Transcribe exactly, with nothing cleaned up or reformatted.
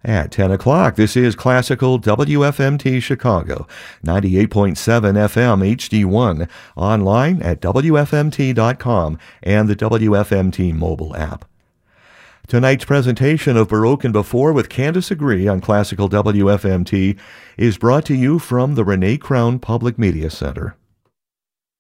At ten o'clock, this is Classical W F M T Chicago, ninety-eight point seven F M H D one, online at W F M T dot com and the W F M T mobile app. Tonight's presentation of Baroque and Before with Candace Agree on Classical W F M T is brought to you from the Renee Crown Public Media Center.